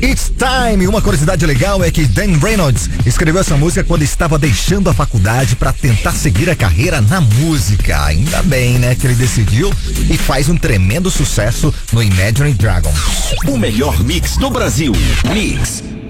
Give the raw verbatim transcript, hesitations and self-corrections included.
It's Time. Uma curiosidade legal é que Dan Reynolds escreveu essa música quando estava deixando a faculdade para tentar seguir a carreira na música. Ainda bem, né, que ele decidiu e faz um tremendo sucesso no Imagine Dragons. O melhor mix do Brasil. Mix